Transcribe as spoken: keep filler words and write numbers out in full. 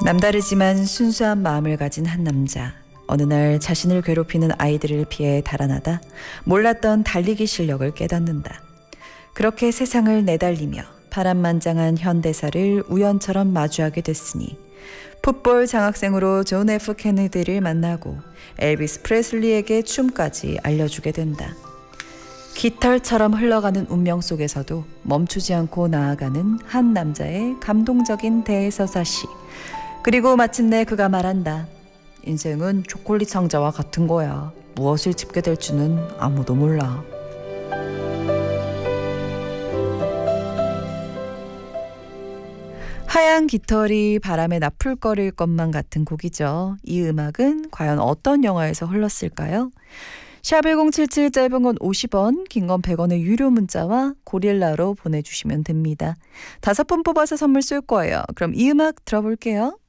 남다르지만 순수한 마음을 가진 한 남자. 어느 날 자신을 괴롭히는 아이들을 피해 달아나다 몰랐던 달리기 실력을 깨닫는다. 그렇게 세상을 내달리며 파란만장한 현대사를 우연처럼 마주하게 됐으니 풋볼 장학생으로 존 에프 케네디를 만나고 엘비스 프레슬리에게 춤까지 알려주게 된다. 깃털처럼 흘러가는 운명 속에서도 멈추지 않고 나아가는 한 남자의 감동적인 대서사시. 그리고 마침내 그가 말한다. 인생은 초콜릿 상자와 같은 거야. 무엇을 집게 될지는 아무도 몰라. 하얀 깃털이 바람에 나풀거릴 것만 같은 곡이죠. 이 음악은 과연 어떤 영화에서 흘렀을까요? 샵일공칠칠 짧은 건 오십 원, 긴 건 백 원의 유료 문자와 고릴라로 보내주시면 됩니다. 다섯 분 뽑아서 선물 쏠 거예요. 그럼 이 음악 들어볼게요.